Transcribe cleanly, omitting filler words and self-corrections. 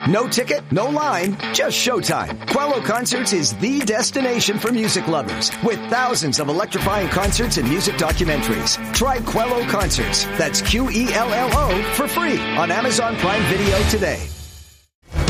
No ticket, no line, just showtime. Quello Concerts is the destination for music lovers with thousands of electrifying concerts and music documentaries. Try Quello Concerts, that's Quello, for free on Amazon Prime Video today.